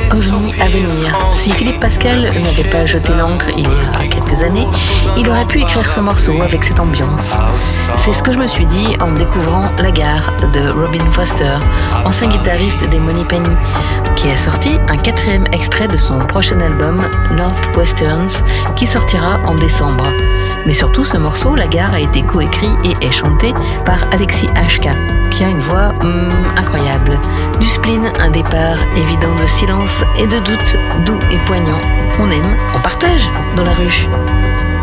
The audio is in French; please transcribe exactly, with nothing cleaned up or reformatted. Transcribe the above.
ovni à venir. Si Philippe Pascal n'avait pas jeté l'encre il y a quelques années, il aurait pu écrire ce morceau avec cette ambiance. C'est ce que je me suis dit en découvrant La Gare de Robin Foster, ancien guitariste des Moneypenny, qui a sorti un quatrième extrait de son prochain album Northwesterns, qui sortira en décembre. Mais surtout, ce morceau, La Gare, a été coécrit et est chanté par Alexis Hachka, qui a une voix hum, incroyable. Du spleen, un départ évident de silence et de doute, doux et poignant. On aime, on partage dans la rue.